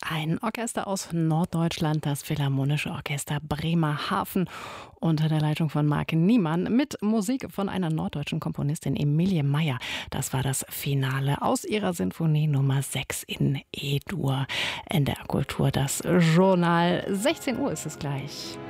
Ein Orchester aus Norddeutschland, das Philharmonische Orchester Bremerhaven, unter der Leitung von Marc Niemann mit Musik von einer norddeutschen Komponistin Emilie Meier. Das war das Finale aus ihrer Sinfonie Nummer 6 in E-Dur. NDR Kultur, das Journal. 16 Uhr ist es gleich.